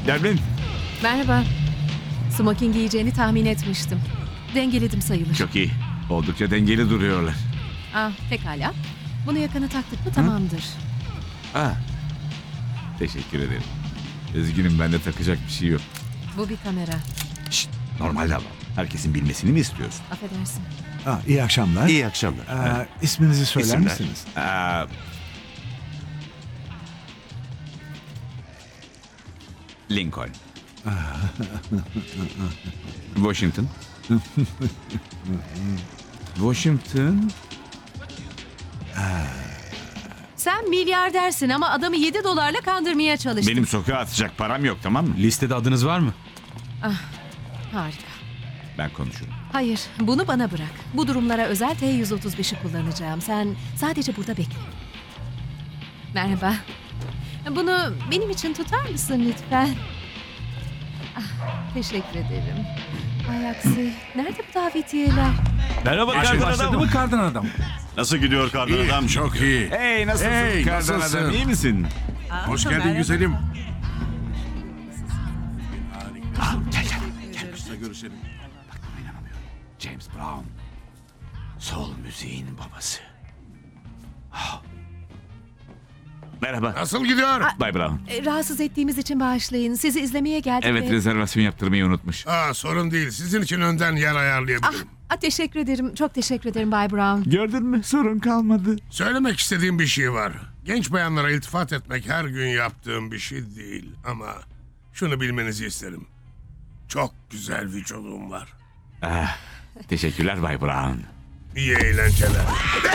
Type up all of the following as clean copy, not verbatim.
Derblin. Merhaba. Smoking giyeceğini tahmin etmiştim. Dengeledim sayılır. Çok iyi. Oldukça dengeli duruyorlar. Pekala. Bunu yakana taktık mı tamamdır. Teşekkür ederim. Üzgünüm, bende takacak bir şey yok. Bu bir kamera. Şşt, normal davran. Herkesin bilmesini mi istiyorsun? Affedersin. İyi akşamlar. İyi akşamlar. İsminizi söyler İsimler. misiniz? Lincoln. Washington. Washington. Sen milyardersin ama adamı $7 kandırmaya çalıştın. Benim sokağa atacak param yok, tamam mı? Listede adınız var mı? Harika. Ben konuşurum. Hayır, bunu bana bırak. Bu durumlara özel T-135'i kullanacağım. Sen sadece burada bekle. Merhaba. Bunu benim için tutar mısın lütfen? Teşekkür ederim. Ay aksi, nerede bu davetiyeler? Merhaba kardan Başladı adam. mı kardan adam? Nasıl gidiyor kardan adam? Çok iyi. Hey, nasılsın Hey, kardan nasılsın? adam? İyi misin? Hoş geldin güzelim. Gel. Usta görüşelim. Bak, buna inanamıyorum. James Brown. Soul müziğin babası. Merhaba. Nasıl gidiyor? Bay Brown. Rahatsız ettiğimiz için bağışlayın. Sizi izlemeye geldik Evet, ve... rezervasyon yaptırmayı unutmuş. Sorun değil. Sizin için önden yer ayarlayabilirim. Teşekkür ederim. Çok teşekkür ederim Bay Brown. Gördün mü? Sorun kalmadı. Söylemek istediğim bir şey var. Genç bayanlara iltifat etmek her gün yaptığım bir şey değil. Ama şunu bilmenizi isterim. Çok güzel vücudum var. Teşekkürler Bay Brown. İyi eğlenceler.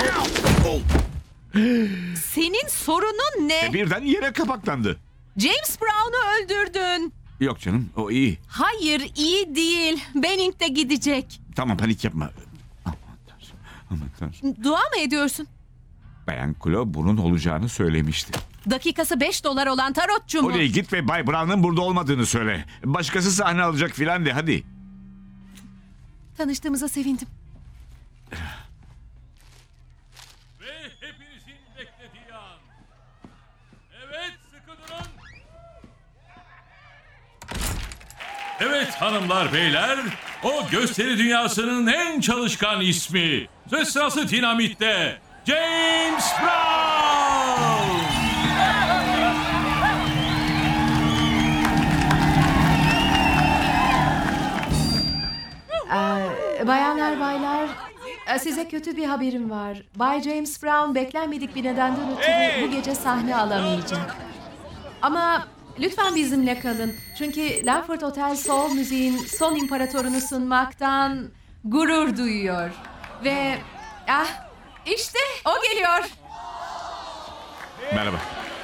Senin sorunun ne? Birden yere kapaklandı. James Brown'u öldürdün. Yok canım, o iyi. Hayır, iyi değil. Benning de gidecek. Tamam, panik yapma. Aman Tanrım, aman Tanrım. Dua mı ediyorsun? Bayan Klo bunun olacağını söylemişti. Dakikası $5 olan tarotçu mu? Oraya git ve Bay Brown'ın burada olmadığını söyle. Başkası sahne alacak filan de, hadi. Tanıştığımıza sevindim. Ve hepinizin beklediği an. Evet, sıkı durun. Evet hanımlar beyler, o gösteri dünyasının en çalışkan ismi. Söz sırası Dinamit'te James Brown. Bayanlar baylar, size kötü bir haberim var. Bay James Brown beklenmedik bir nedenden ötürü bu gece sahne alamayacak. Ama lütfen bizimle kalın. Çünkü Lanford Hotel Soul müziğin son imparatorunu sunmaktan gurur duyuyor. Ve işte o geliyor. Merhaba.